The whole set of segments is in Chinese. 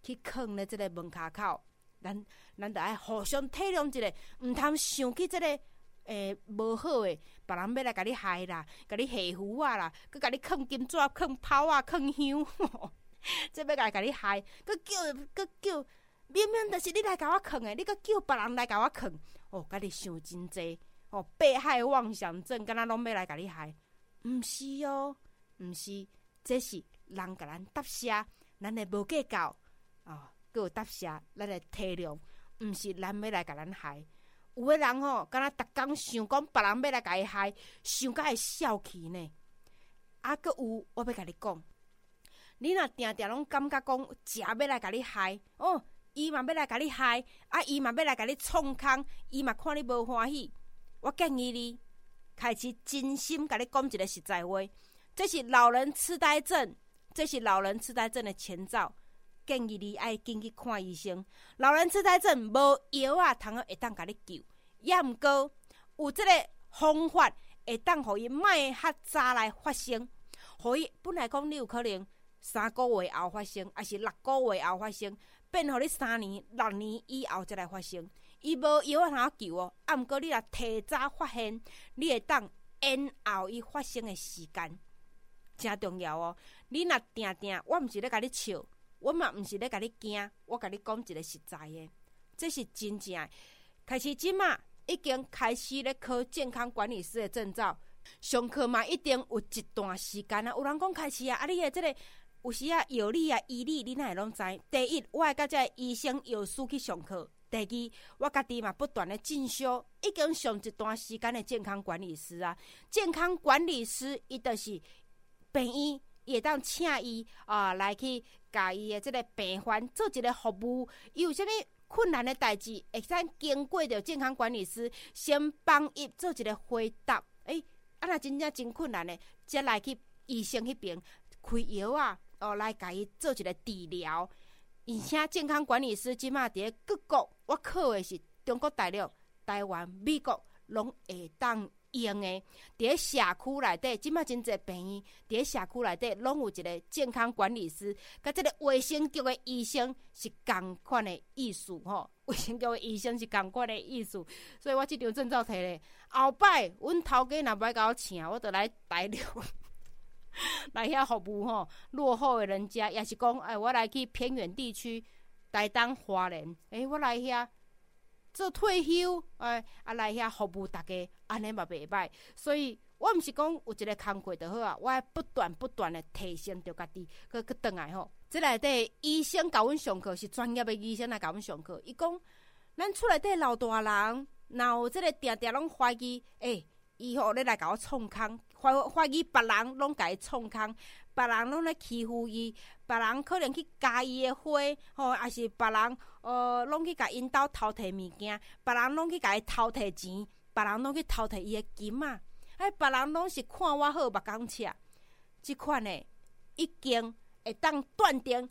去囥咧即个门骹口，咱着爱互相体谅一下，毋通想起即个无好诶，别人要来甲你害啦，甲你下符啊啦，佮甲你囥金纸、囥炮啊、囥香，即要甲你害，佮叫，明明就是你来甲我囥诶，你佮叫别人来甲我囥，甲你想真济，被害妄想症，敢若拢要来甲你害，毋是哦，毋是，这是人甲咱搭写，咱会无计较，佮有搭写，咱会体谅，毋是咱要来甲咱害。有的人敢若逐工想讲别人要来甲伊害，想甲会笑气呢。佮有，我要甲你讲，你若定定拢感觉讲食要来甲你害，伊嘛要来甲你害，伊嘛要来甲你创空，伊嘛看你无欢喜。我建议你开始真心甲你讲一个实在话，这是老人痴呆症，这是老人痴呆症的前兆。建议你爱紧去看医生。老人痴呆症无药啊，通会当甲你救，也毋过有即个方法会当互伊卖较早来发生，互伊本来讲你有可能3个月后发生，还是6个月后发生，变互你3年、6年以后才来发生。伊无药啊通救哦，毋过你若提早发现，你会当延后伊发生的时间，真重要哦。你若定定，我毋是咧甲你笑。我嘛毋是咧甲你惊，我甲你讲一个实在的，这是真正的。开始即马已经开始咧考健康管理师的证照，上课嘛一定有一段时间啊。有人讲开始啊，你的这个有时啊药理啊医理，你哪会拢知？第一，我会甲这个医生药师去上课；第二，我家己嘛不断的进修，已经上一段时间的健康管理师啊。健康管理师伊就是病院。伊会当请伊来去甲伊的即个病患做一个服务，伊有啥物困难的代志，会使经过着健康管理师先帮伊做一个回答。若真正真困难的，才来去医生迄边开药啊，来甲伊做一个治疗。而且健康管理师即马伫咧各国，我考的是中国大陆、台湾、美国，拢会当用的。伫咧社区内底，即马真侪病院伫咧社区内底，拢有一个健康管理师，甲即个卫生局的医生是同款的意思吼。卫生局的医生是同款的意思，所以我即张证照摕咧。后摆阮头家若不爱甲我请，我就来台六来遐服务吼。落后的人家，也是讲，我来去偏远地区，台东、花莲，我来遐。做退休，来遐服务大家，安尼嘛袂歹。所以我毋是讲有一个工课就好啊，我要不断的提升着家己，去转来吼。这内底医生教阮上课是专业的医生来教阮上课，伊讲咱厝内底老大人，若有这个定定拢怀疑，伊咧来甲我创空，怀疑别人拢甲伊创空，别人拢咧欺负伊，别人可能去加伊的花，还是别人拢去甲因兜偷摕物件，别人拢去甲伊偷摕钱，别人拢去偷摕伊的金啊，别人拢是看我好目光赤，即款的已经会当断定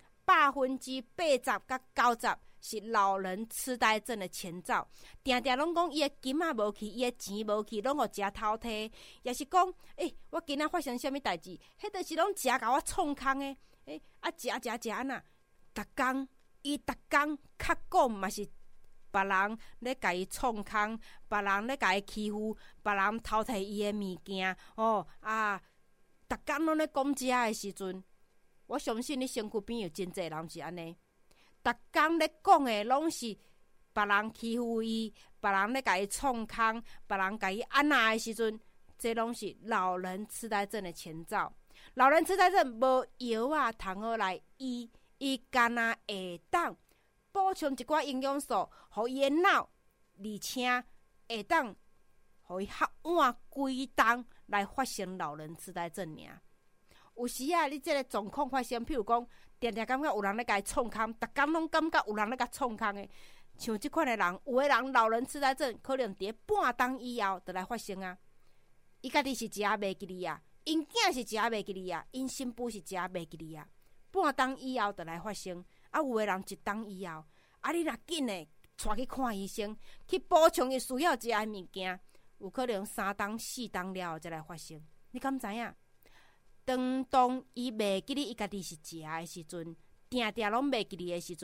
80%甲90%。是老人痴呆症的前兆，定定拢讲伊的金仔无去，伊的钱无去，拢互食偷摕，也是讲，我今仔发生啥物代志，迄就是拢食甲我创空的，食安那，逐工较讲嘛是别人咧甲伊创空，别人咧甲伊欺负，别人偷摕伊的物件，逐工拢咧讲遮的时阵，我相信你身躯边有真侪人是安尼。逐工咧讲的拢是别人欺负伊，别人咧甲伊创空，别人甲伊安那的时阵，这拢是老人痴呆症的前兆。老人痴呆症无药啊通好来医，伊干那会当补充一寡营养素，互伊的脑，而且会当互伊较晚规档来发生老人痴呆症尔。有时啊，你这个状况发生，譬如讲，定定感觉有人咧甲伊创空，逐工拢感觉有人咧甲创空的，像即款的人，有的人老人痴呆症可能伫半冬以后就来发生啊。伊家己是一下袂记哩啊，因囝是一下袂记哩啊，因新妇是一下袂记哩啊。半冬以后就来发生，有的人一冬以后，你若紧的带去看医生，去补充伊需要食的物件，有可能3冬4冬了后才来发生。你敢知影？当伊袂记哩，伊家己是食的时阵，定定拢袂记哩的时阵。